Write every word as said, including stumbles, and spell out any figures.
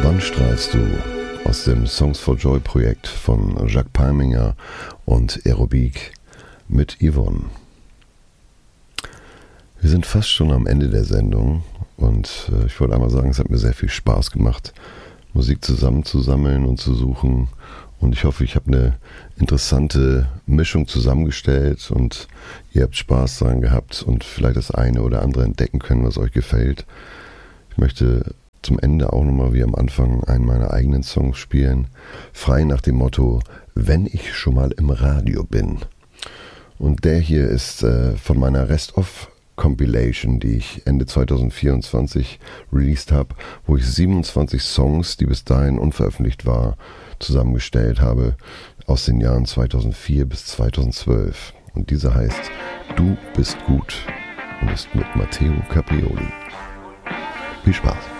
Wann strahlst du? Aus dem Songs for Joy Projekt von Jacques Palminger und Aerobic mit Yvonne. Wir sind fast schon am Ende der Sendung und äh, ich wollte einmal sagen, es hat mir sehr viel Spaß gemacht, Musik zusammenzusammeln und zu suchen, und ich hoffe, ich habe eine interessante Mischung zusammengestellt und ihr habt Spaß daran gehabt und vielleicht das eine oder andere entdecken können, was euch gefällt. Ich möchte zum Ende auch nochmal wie am Anfang einen meiner eigenen Songs spielen, frei nach dem Motto, wenn ich schon mal im Radio bin. Und der hier ist äh, von meiner Rest-of Compilation, die ich Ende zwanzig vierundzwanzig released habe, wo ich siebenundzwanzig Songs, die bis dahin unveröffentlicht waren, zusammengestellt habe aus den Jahren zweitausendvier bis zweitausendzwölf. Und dieser heißt Du bist gut und ist mit Matteo Caprioli. Viel Spaß!